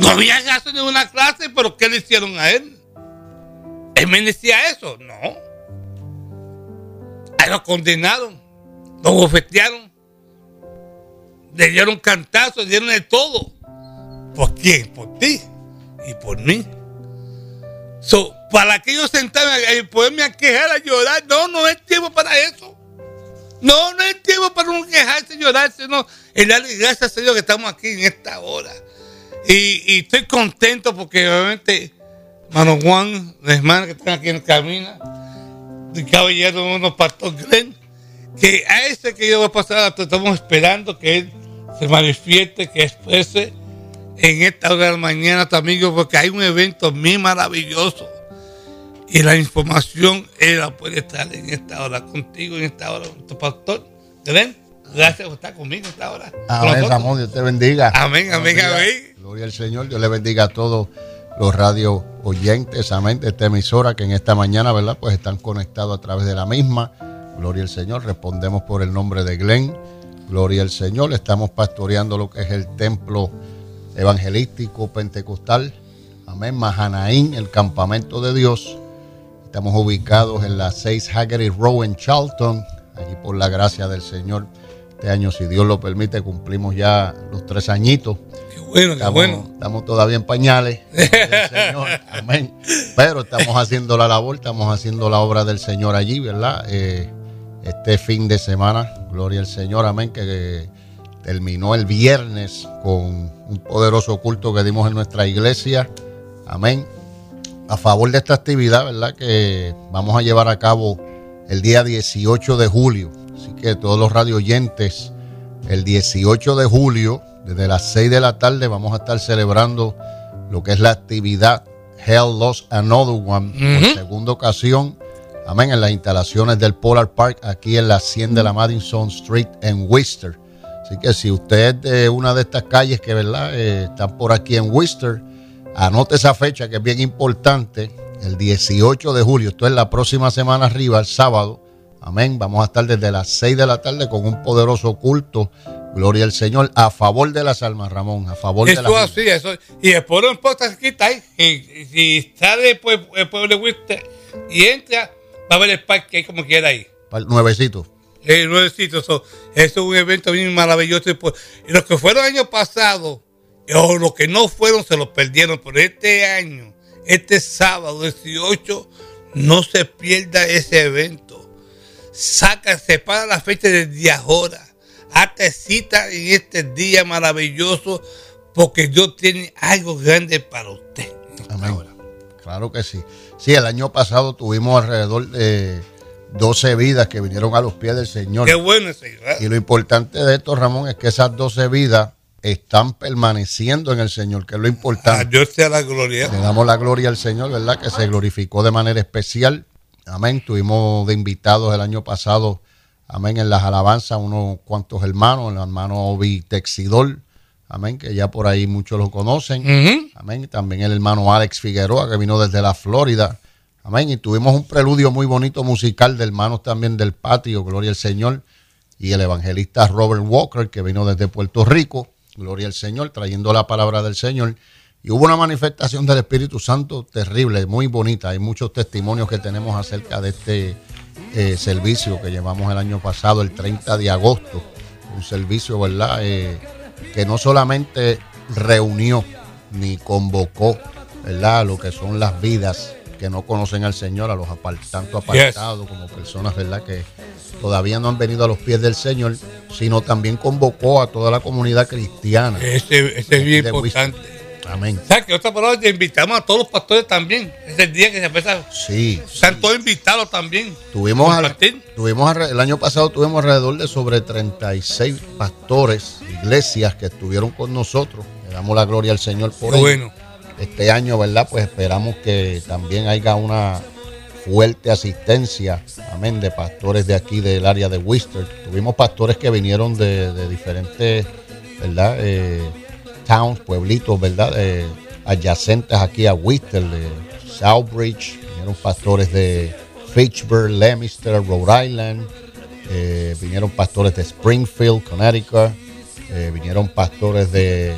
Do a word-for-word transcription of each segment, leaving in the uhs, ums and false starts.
No había gasto en una clase, pero ¿qué le hicieron a él? ¿Él merecía eso? No. A él lo condenaron, lo bofetearon, le dieron cantazos, le dieron de todo. ¿Por quién? Por ti y por mí. So, ¿para que yo sentarme y poderme a quejar, a llorar? No, no es tiempo para eso. No, no es tiempo para uno quejarse, llorar, sino el darle gracias al Señor que estamos aquí en esta hora. Y, y estoy contento porque obviamente hermano Juan, la hermana que están aquí en el camino, el caballero, unos pastor Glenn, que a ese que yo voy a pasar, estamos esperando que él se manifieste, que exprese en esta hora de la mañana, tu amigo, porque hay un evento muy maravilloso y la información él la puede estar en esta hora contigo, en esta hora con tu pastor Glenn. Gracias por estar conmigo en esta hora. Amén, Ramón, Dios te bendiga. Amén, amén, amén. Gloria al Señor, Dios le bendiga a todos los radio oyentes, amén, de esta emisora que en esta mañana, ¿verdad? Pues están conectados a través de la misma. Gloria al Señor, respondemos por el nombre de Glenn. Gloria al Señor, estamos pastoreando lo que es el templo evangelístico pentecostal, amén, Mahanaín, el campamento de Dios. Estamos ubicados en la seis Haggerty Row en Charlton, allí por la gracia del Señor. Este año, si Dios lo permite, cumplimos ya los tres añitos. Qué bueno, estamos, qué bueno. Estamos todavía en pañales, del Señor, amén. Pero estamos haciendo la labor, estamos haciendo la obra del Señor allí, ¿verdad? Eh, este fin de semana, gloria al Señor, amén, que, que terminó el viernes con un poderoso culto que dimos en nuestra iglesia, amén, a favor de esta actividad, ¿verdad? Que vamos a llevar a cabo el día dieciocho de julio. Así que todos los radio oyentes, el dieciocho de julio, desde las seis de la tarde, vamos a estar celebrando lo que es la actividad Hell Lost Another One, uh-huh. por segunda ocasión, amén, en las instalaciones del Polar Park, aquí en la cien de la Madison Street en Worcester. Así que si usted es de una de estas calles que, ¿verdad?, eh, están por aquí en Worcester, anote esa fecha que es bien importante, el dieciocho de julio, esto es la próxima semana arriba, el sábado, amén, vamos a estar desde las seis de la tarde con un poderoso culto, gloria al Señor, a favor de las almas, Ramón, a favor eso de las así, eso así, y después no importa si quita ahí, y, si sale pues, el pueblo de Worcester y entra, va a ver el parque ahí como quiera ahí. Nuevecito. El nuevecito, eso, eso es un evento bien maravilloso, y, pues, y los que fueron el año pasado, o los que no fueron se los perdieron, pero este año, este sábado dieciocho, no se pierda ese evento. Saca, separa la fecha desde ahora. Hazte cita en este día maravilloso, porque Dios tiene algo grande para usted. Amén. Claro que sí. Sí, el año pasado tuvimos alrededor de doce vidas que vinieron a los pies del Señor. Qué bueno ese, ¿verdad? Y lo importante de esto, Ramón, es que esas doce vidas están permaneciendo en el Señor, que es lo importante. A Dios sea la gloria. Le damos la gloria al Señor, ¿verdad? Que se glorificó de manera especial. Amén. Tuvimos de invitados el año pasado, amén, en las alabanzas, unos cuantos hermanos, el hermano Obi Texidor, amén, que ya por ahí muchos lo conocen. Uh-huh. Amén. También el hermano Alex Figueroa, que vino desde la Florida. Amén. Y tuvimos un preludio muy bonito musical de hermanos también del patio, gloria al Señor. Y el evangelista Robert Walker, que vino desde Puerto Rico, gloria al Señor, trayendo la palabra del Señor. Y hubo una manifestación del Espíritu Santo terrible, muy bonita. Hay muchos testimonios que tenemos acerca de este eh, servicio que llevamos el año pasado, el treinta de agosto. Un servicio, ¿verdad?, eh, que no solamente reunió ni convocó, ¿verdad?, lo que son las vidas que no conocen al Señor, a los apart- tanto apartados yes. como personas, ¿verdad?, que todavía no han venido a los pies del Señor, sino también convocó a toda la comunidad cristiana. Ese, ese es bien importante. Whisper. Amén. O sea, que otra palabra, te invitamos a todos los pastores también. Es el día que se empieza. Sí. Están sí. todos invitados también. Tuvimos, al, tuvimos el año pasado tuvimos alrededor de sobre treinta y seis pastores, iglesias que estuvieron con nosotros. Le damos la gloria al Señor por ello. Bueno. Este año, ¿verdad? Pues esperamos que también haya una fuerte asistencia, amén, de pastores de aquí del área de Worcester. Tuvimos pastores que vinieron de, de diferentes, ¿verdad?, Eh, towns, pueblitos, ¿verdad?, eh, adyacentes aquí a Worcester, de Southbridge. Vinieron pastores de Fitchburg, Leominster, Rhode Island. Eh, vinieron pastores de Springfield, Connecticut. Eh, vinieron pastores de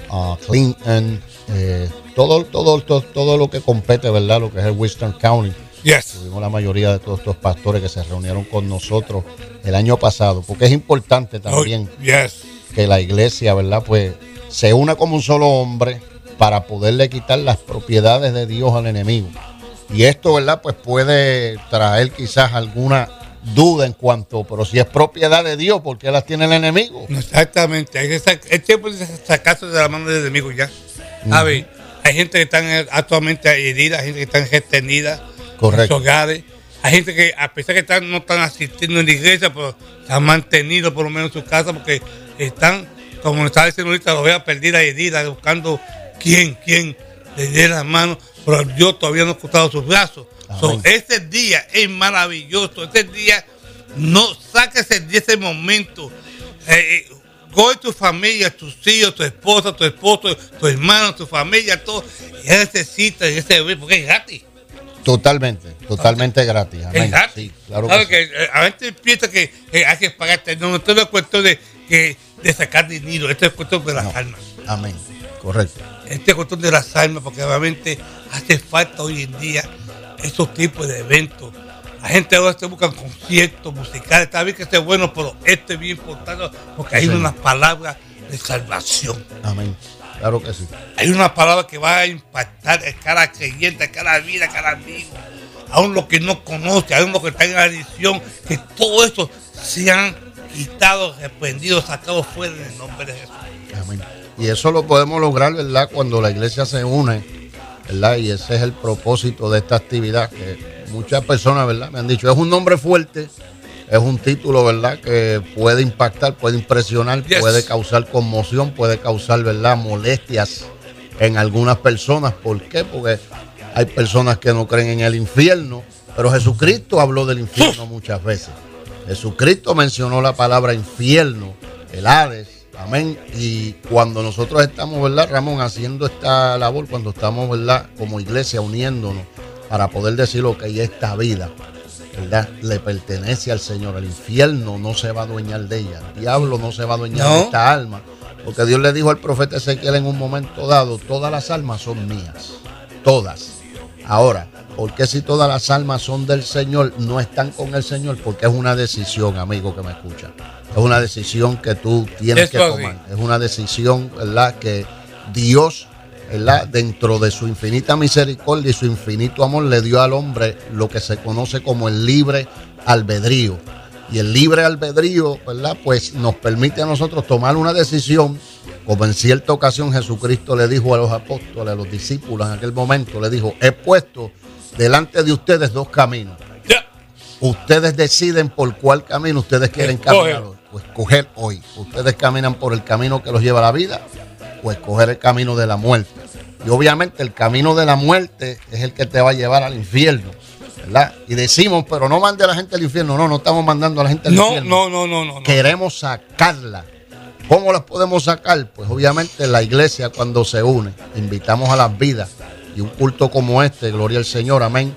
uh, Clinton, eh, todo, todo, todo, todo lo que compete, ¿verdad? Lo que es el Western County. Yes. Tuvimos la mayoría de todos estos pastores que se reunieron con nosotros el año pasado, porque es importante también Oh, yes. que la iglesia, ¿verdad? Pues se una como un solo hombre para poderle quitar las propiedades de Dios al enemigo. Y esto, ¿verdad? Pues puede traer quizás alguna duda en cuanto, pero si es propiedad de Dios, ¿por qué las tiene el enemigo? Exactamente. Hay que sac- es tiempo de sacarse de la mano del enemigo ya. ¿Sabes? Uh-huh. Hay gente que está actualmente herida, hay gente que está retenida. Correcto. En sus hogares. Hay gente que, a pesar que están, no están asistiendo en la iglesia, pero se han mantenido por lo menos en su casa porque están, como me estaba diciendo ahorita, los vea perdida y herida, buscando quién, quién le dé las manos, pero Dios todavía no ha cortado sus brazos. So, ese día es maravilloso. Ese día, no saques ese día, ese momento. Eh, Coge tu familia, tus hijos, tu esposa, tu esposo, tu hermano, tu familia, todo. Y ya necesitas ese bebé porque es gratis. Totalmente, totalmente gratis. Amén. Es gratis. Sí, claro que, que sí. que a veces piensa que eh, hay que pagarte. No, esto no es cuestión de, que, de sacar dinero, esto es cuestión de las no. almas. Amén, correcto. Esto es cuestión de las almas, porque realmente hace falta hoy en día esos tipos de eventos. La gente ahora se busca conciertos musicales, está bien que esté bueno, pero esto es bien importante porque hay sí. unas palabras de salvación. Amén. Claro que sí. Hay una palabra que va a impactar a cada creyente, a cada vida, a cada amigo, aún los que no conoce, aún los que están en la adicción, que todo eso sean quitados, reprendidos, sacados fuera en el nombre de Jesús. Amén. Y eso lo podemos lograr, ¿verdad? Cuando la iglesia se une, ¿verdad? Y ese es el propósito de esta actividad, que muchas personas, ¿verdad? Me han dicho, es un nombre fuerte, es un título, ¿verdad? Que puede impactar, puede impresionar, yes. puede causar conmoción, puede causar, ¿verdad? Molestias en algunas personas. ¿Por qué? Porque hay personas que no creen en el infierno, pero Jesucristo habló del infierno muchas veces. Jesucristo mencionó la palabra infierno, el Hades, amén. Y cuando nosotros estamos, ¿verdad, Ramón, haciendo esta labor, cuando estamos, ¿verdad? Como iglesia uniéndonos para poder decir lo que hay esta vida, ¿verdad? Le pertenece al Señor. El infierno no se va a adueñar de ella. El diablo no se va a adueñar no. de esta alma. Porque Dios le dijo al profeta Ezequiel en un momento dado, todas las almas son mías. Todas. Ahora, ¿por qué si todas las almas son del Señor, no están con el Señor? Porque es una decisión, amigo que me escucha. Es una decisión que tú tienes Eso que tomar. Sí. Es una decisión, ¿verdad? Que Dios, ¿verdad? Dentro de su infinita misericordia y su infinito amor, le dio al hombre lo que se conoce como el libre albedrío. Y el libre albedrío, ¿verdad? Pues nos permite a nosotros tomar una decisión, como en cierta ocasión Jesucristo le dijo a los apóstoles, a los discípulos en aquel momento, le dijo, he puesto delante de ustedes dos caminos. Yeah. Ustedes deciden por cuál camino ustedes quieren caminar hoy. Pues escoger hoy. Ustedes caminan por el camino que los lleva a la vida, o escoger el camino de la muerte. Y obviamente el camino de la muerte es el que te va a llevar al infierno, ¿verdad? Y decimos, pero no mande a la gente al infierno. No, no estamos mandando a la gente al no, infierno. No, no, no, no, no. Queremos sacarla. ¿Cómo las podemos sacar? Pues obviamente la iglesia cuando se une, invitamos a las vidas y un culto como este, gloria al Señor, amén,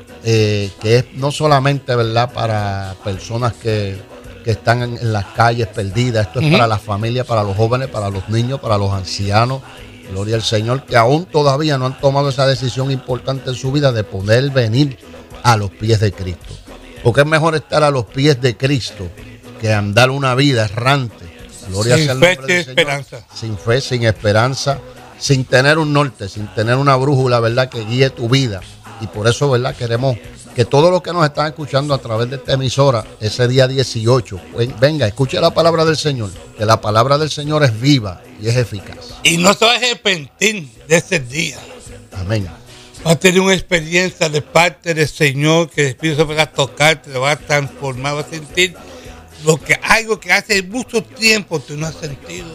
eh, que es no solamente, ¿verdad?, para personas que, que están en, en las calles perdidas, esto es uh-huh. para las familias, para los jóvenes, para los niños, para los ancianos, gloria al Señor, que aún todavía no han tomado esa decisión importante en su vida de poder venir a los pies de Cristo. Porque es mejor estar a los pies de Cristo que andar una vida errante. Gloria sin fe, sin esperanza. Sin fe, sin esperanza, sin tener un norte, sin tener una brújula, ¿verdad?, que guíe tu vida. Y por eso, ¿verdad?, queremos que todos los que nos están escuchando a través de esta emisora, ese día dieciocho, venga, escuche la palabra del Señor, que la palabra del Señor es viva y es eficaz. Y no se va a arrepentir de ese día. Amén. Va a tener una experiencia de parte del Señor, que el Espíritu Santo va a tocar, te va a transformar, va a sentir lo que algo que hace mucho tiempo tú no has sentido.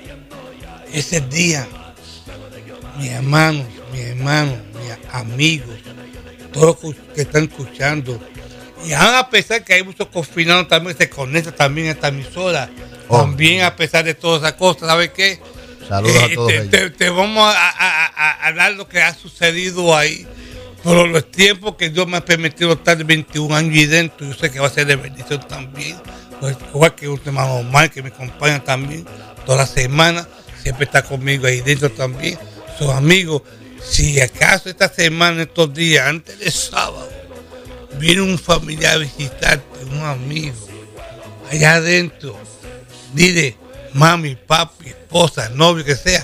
Ese día, mis hermanos, mis hermanos, mis amigos, todos los que están escuchando, y aún a pesar que hay muchos confinados también, se conectan también a esta emisora, oh. también a pesar de todas esas cosas, ¿sabes qué? Saludos eh, a todos. Te, te, te vamos a, a, a, a hablar de lo que ha sucedido ahí, por los tiempos que Dios me ha permitido estar veintiún años y dentro, yo sé que va a ser de bendición también. Pues, igual que un hermano Omar que me acompaña también toda la semana, siempre está conmigo ahí dentro también. Sus amigos, si acaso esta semana, estos días, antes de sábado, viene un familiar a visitarte, un amigo, allá adentro, dile, mami, papi, esposa, novio, que sea,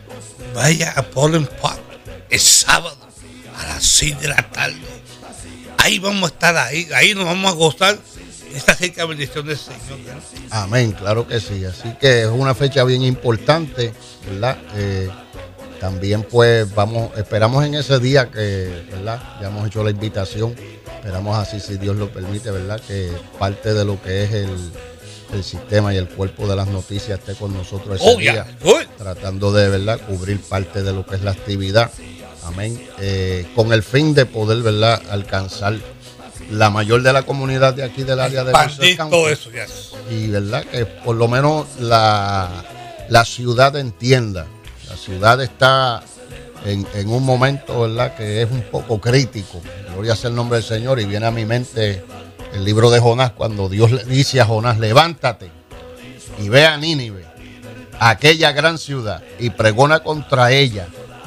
vaya a Poland Park el sábado a las seis de la tarde. Ahí vamos a estar ahí, ahí nos vamos a gozar de esta rica bendición del Señor. ¿Verdad? Amén, claro que sí. Así que es una fecha bien importante, ¿verdad? Eh, también pues vamos, esperamos en ese día que, ¿verdad? Ya hemos hecho la invitación, esperamos así, si Dios lo permite, ¿verdad? Que parte de lo que es el, el sistema y el cuerpo de las noticias esté con nosotros ese Oh, día, yeah, tratando de, ¿verdad? Cubrir parte de lo que es la actividad. Amén. Eh, con el fin de poder, ¿verdad? Alcanzar la mayor de la comunidad de aquí del área de Expandir todo eso, yes. Y verdad que por lo menos la, la ciudad entienda. La ciudad está en, en un momento, ¿verdad? Que es un poco crítico. Gloria sea el nombre del Señor. Y viene a mi mente el libro de Jonás, cuando Dios le dice a Jonás, levántate y ve a Nínive, aquella gran ciudad, y pregona contra ella.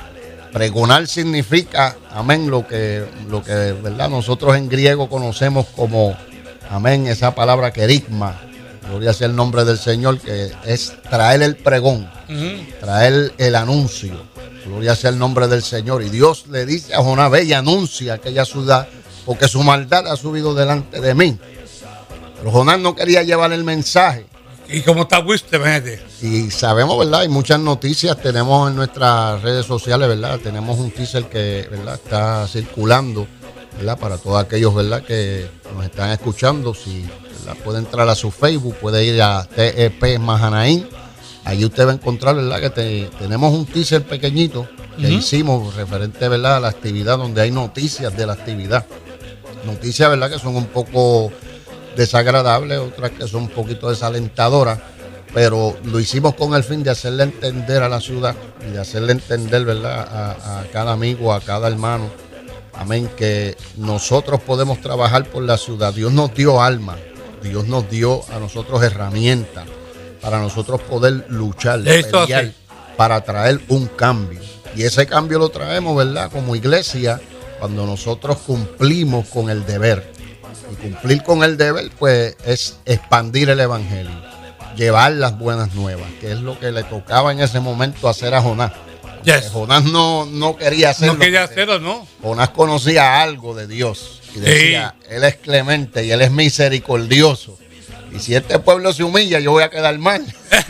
Pregonar significa, amén, lo que, lo que, ¿verdad? Nosotros en griego conocemos como, amén, esa palabra querigma, gloria sea el nombre del Señor, que es traer el pregón, uh-huh. traer el anuncio, gloria sea el nombre del Señor. Y Dios le dice a Jonás, ve y anuncia aquella ciudad, porque su maldad ha subido delante de mí. Pero Jonás no quería llevar el mensaje. ¿Y cómo está usted, gente? Y sabemos, ¿verdad? Hay muchas noticias, tenemos en nuestras redes sociales, ¿verdad? Tenemos un teaser que, ¿verdad? Está circulando, ¿verdad? Para todos aquellos, ¿verdad? Que nos están escuchando, si ¿verdad? Puede entrar a su Facebook, puede ir a T E P Mahanaim, allí usted va a encontrar, ¿verdad? Que te, tenemos un teaser pequeñito que uh-huh. hicimos referente, ¿verdad? A la actividad, donde hay noticias de la actividad. Noticias, ¿verdad? Que son un poco desagradables, otras que son un poquito desalentadoras, pero lo hicimos con el fin de hacerle entender a la ciudad y de hacerle entender, ¿verdad? A, a cada amigo, a cada hermano, amén, que nosotros podemos trabajar por la ciudad. Dios nos dio alma, Dios nos dio a nosotros herramientas para nosotros poder luchar, Eso pelear, sí. para traer un cambio. Y ese cambio lo traemos, ¿verdad? Como iglesia, cuando nosotros cumplimos con el deber. Y cumplir con el deber, pues, es expandir el evangelio, llevar las buenas nuevas, que es lo que le tocaba en ese momento hacer a Jonás. Yes. Jonás no, no quería hacerlo. No quería hacerlo, ¿no? Jonás conocía algo de Dios y decía, sí. Él es clemente y Él es misericordioso. Y si este pueblo se humilla, yo voy a quedar mal.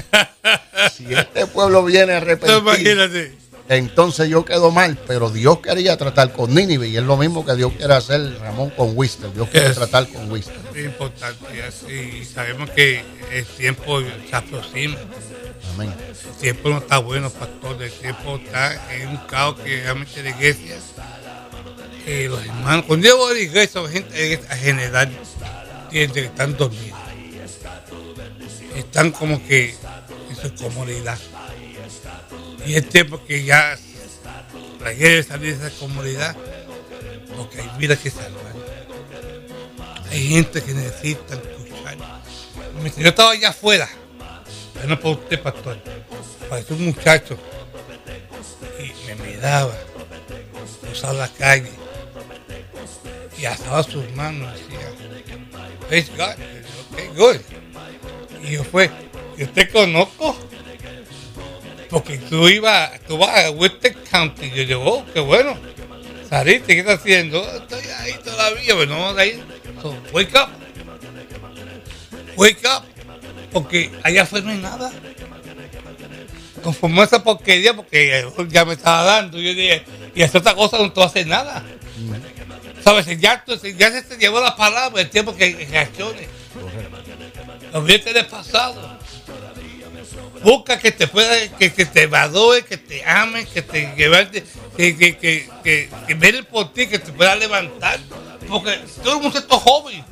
Si este pueblo viene a arrepentir, imagínate. Entonces yo quedo mal, pero Dios quería tratar con Nínive y es lo mismo que Dios quiere hacer, Ramón, con Wister. Dios quiere es, tratar con Wister. Es importante, y sabemos que el tiempo se aproxima. Amén. El tiempo no está bueno, pastor. El tiempo está en un caos que realmente la iglesia, eh, los hermanos, cuando yo voy a la iglesia, la gente en general, tienen que están dormidos. Están como que en su comodidad. Y es tiempo que ya la iglesia salir de esa comodidad, porque hay vidas que salvar. Hay gente que necesita escuchar. Yo estaba allá afuera, pero no por usted, pastor. Apareció un muchacho y me miraba, cruzaba la calle y alzaba sus manos y decía, praise God, okay, good. Y yo fue, yo te conozco. Porque tú ibas, tú vas a Western County. Yo digo, oh, qué bueno. Saliste, ¿qué estás haciendo? Oh, estoy ahí todavía, pero no vamos a ir. So, wake up. Wake up. Porque allá afuera no hay nada. Conformó esa porquería porque ya me estaba dando. Yo dije, y hacer otra cosa no te va a hacer nada. Mm. ¿Sabes? Ya, ya se te llevó la palabra, el tiempo que reaccione. Olvídate del pasado. Busca que te pueda, que, que te valore, que te ame, que te que, que, que, que, que, que vele por ti, que te pueda levantar. Porque todo el mundo es joven.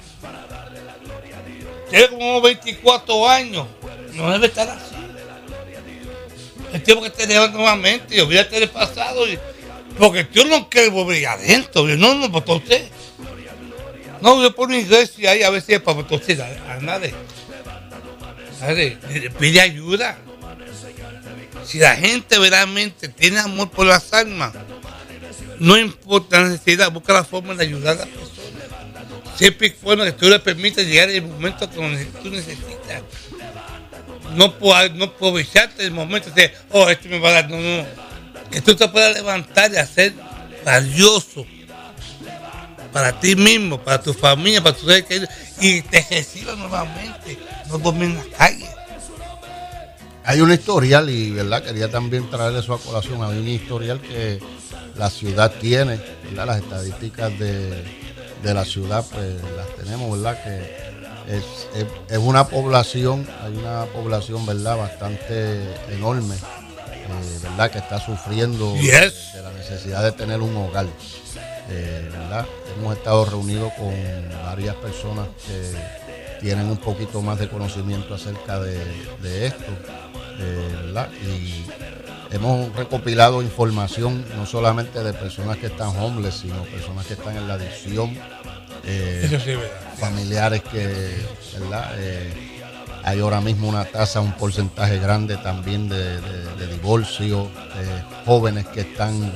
Tiene como veinticuatro años. No debe estar así. El tiempo que te levanta nuevamente y olvídate del pasado. Y, porque tú no quieres volver adentro. No, no, por usted. No, yo por una iglesia ahí a veces es para usted a, a nadie. Pide ayuda. Si la gente verdaderamente tiene amor por las almas, no importa la necesidad, busca la forma de ayudar a las personas. Siempre es bueno que tú le permitas llegar en el momento que tú necesitas. No por, no aprovecharte del momento de, oh, esto me va a dar, no, no. Que tú te puedas levantar y hacer valioso para ti mismo, para tu familia, para tu seres queridos, y te reciban nuevamente, no dormir en la calle. Hay un historial, y verdad quería también traer eso a colación. Hay un historial que la ciudad tiene, ¿verdad? Las estadísticas de, de la ciudad, pues las tenemos, ¿verdad? Que es, es, es una población, hay una población, ¿verdad? Bastante enorme, eh, ¿verdad? Que está sufriendo Yes. de, de la necesidad de tener un hogar. Eh, ¿verdad? Hemos estado reunidos con varias personas que tienen un poquito más de conocimiento acerca de, de esto, eh, ¿verdad? Y hemos recopilado información no solamente de personas que están homeless, sino personas que están en la adicción, eh, Eso sí, ¿verdad? familiares que, ¿verdad? Eh, hay ahora mismo una tasa, un porcentaje grande también de, de, de divorcio, eh, jóvenes que están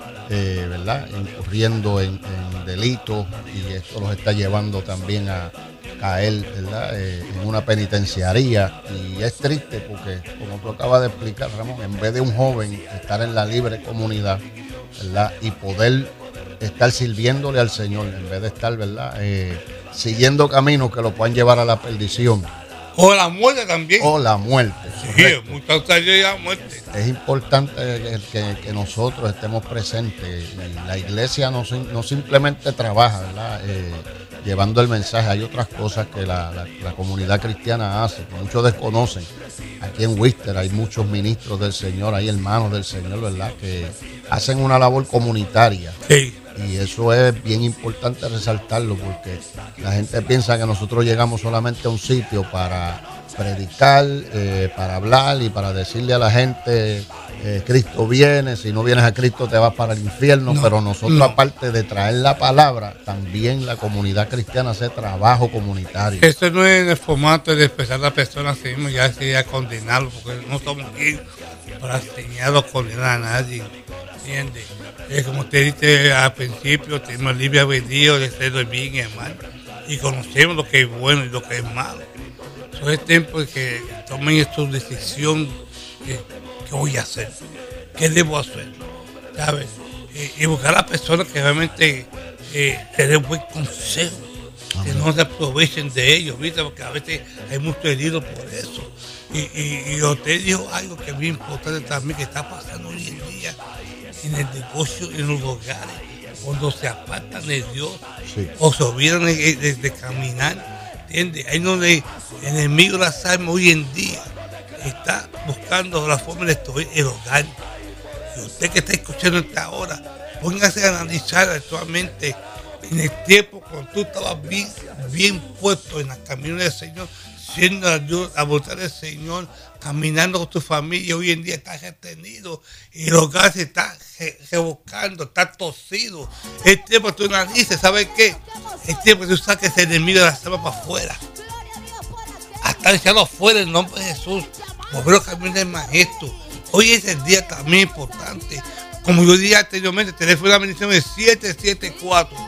Eh, ¿verdad? incurriendo en, en delitos, y esto los está llevando también a caer, ¿verdad? Eh, en una penitenciaría, y es triste porque, como tú acabas de explicar, Ramón, en vez de un joven estar en la libre comunidad, ¿verdad? Y poder estar sirviéndole al Señor, en vez de estar, ¿verdad? Eh, siguiendo caminos que lo puedan llevar a la perdición O la muerte también. o la muerte. Sí, muchas veces la muerte. Es importante que, que, que nosotros estemos presentes, y la iglesia no, no simplemente trabaja, ¿verdad? Eh, llevando el mensaje. Hay otras cosas que la, la, la comunidad cristiana hace, que muchos desconocen. Aquí en Worcester hay muchos ministros del Señor, hay hermanos del Señor, ¿verdad? Que hacen una labor comunitaria. Sí. Y eso es bien importante resaltarlo, porque la gente piensa que nosotros llegamos solamente a un sitio para predicar, eh, para hablar y para decirle a la gente, eh, Cristo viene, si no vienes a Cristo te vas para el infierno. No, pero nosotros, no. aparte de traer la palabra, también la comunidad cristiana hace trabajo comunitario. Esto no es el formato de expresar a la persona así mismo, ya sería condenarlo, porque no estamos aquí para enseñar o condenar a nadie, ¿entiendes? Eh, como usted dice al principio, tenemos libre albedrío de hacer el bien y el mal, y conocemos lo que es bueno y lo que es malo. Eso es tiempo de que tomen esta decisión, eh, ¿qué voy a hacer? ¿Qué debo hacer? ¿Sabes? Eh, y buscar a las personas que realmente eh, te den buen consejo, que no se aprovechen de ellos, ¿viste? Porque a veces hay muchos heridos por eso. Y, y, y usted dijo algo que es muy importante también, que está pasando hoy en día en el negocio, en los hogares, cuando se apartan de Dios, sí. o se olvidan de, de, de caminar. ¿Entiendes? Ahí donde el enemigo de las almas hoy en día está buscando la forma de destruir el hogar. Y usted que está escuchando esta hora, póngase a analizar actualmente en el tiempo cuando tú estabas bien, bien puesto en el camino del Señor, siendo a Dios, a voluntad del Señor, caminando con tu familia. Hoy en día está retenido y el hogar se está rebuscando, está torcido. El tiempo tú analices, ¿sabes qué? El tiempo que tú saques ese enemigo de la selva para afuera, hasta echarlo afuera en nombre de Jesús, volver a caminar del maestro. Hoy es el día también importante. Como yo dije anteriormente, el teléfono de la bendición es siete siete cuatro,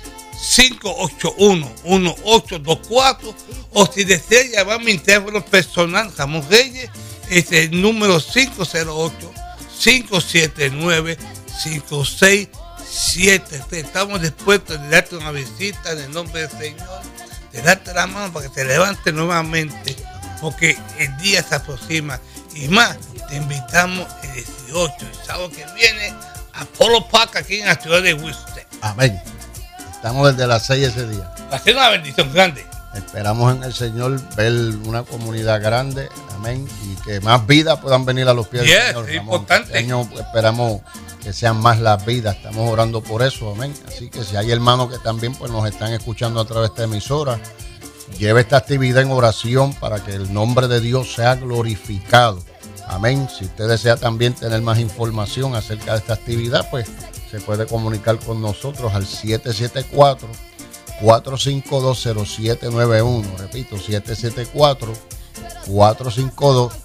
cinco ocho uno, uno ocho dos cuatro, o si desea llamar mi teléfono personal, Ramón Reyes, es el número cinco cero ocho, cinco siete nueve, cinco seis siete. Estamos dispuestos a darte una visita en el nombre del Señor, de darte la mano para que te levantes nuevamente, porque el día se aproxima. Y más, te invitamos el dieciocho, el sábado que viene, a Polo Park, aquí en la ciudad de Worcester. Amén. Estamos desde las seis ese día. Va a ser una bendición grande. Esperamos en el Señor ver una comunidad grande, amén, y que más vidas puedan venir a los pies yes, del Señor. Es importante. Este año esperamos que sean más las vidas, estamos orando por eso, amén. Así que si hay hermanos que también pues, nos están escuchando a través de esta emisora, lleve esta actividad en oración para que el nombre de Dios sea glorificado. Amén. Si usted desea también tener más información acerca de esta actividad, pues se puede comunicar con nosotros al siete siete cuatro, cuatro cinco dos, cero siete nueve uno. Repito, siete siete cuatro, cuatro cinco dos,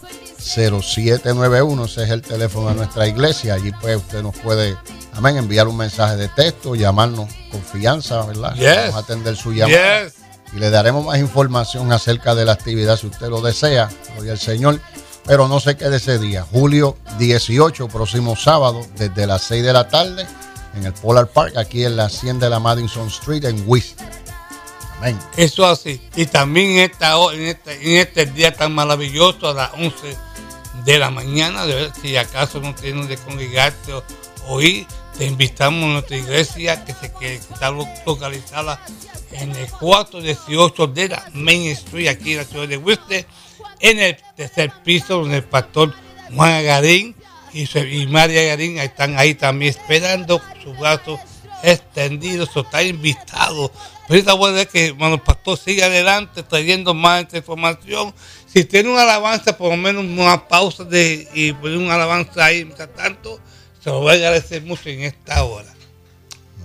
cero siete nueve uno, ese es el teléfono de nuestra iglesia. Allí pues usted nos puede, amén, enviar un mensaje de texto, llamarnos, confianza, ¿verdad? Yes. Vamos a atender su llamada. Yes. Y le daremos más información acerca de la actividad si usted lo desea, gloria al Señor. Pero no se quede ese día, julio dieciocho, próximo sábado, desde las seis de la tarde, en el Polar Park, aquí en la cien de la Madison Street, en Worcester. Amén. Eso así. Y también en, esta, en, este, en este día tan maravilloso, a las once de la mañana, de ver si acaso no tienes de congregarte o, o ir, te invitamos a nuestra iglesia que, se, que está localizada en el cuatrocientos dieciocho de la Main Street, aquí en la ciudad de Worcester, en el tercer piso, donde el pastor Juan Agarín y, su, y María Agarín están ahí también esperando sus brazos extendidos. O está invitado. Pero esta buena es que, hermano, el pastor sigue adelante trayendo más información. Si tiene una alabanza, por lo menos una pausa de, y poner una alabanza ahí, mientras tanto, se lo voy a agradecer mucho en esta hora.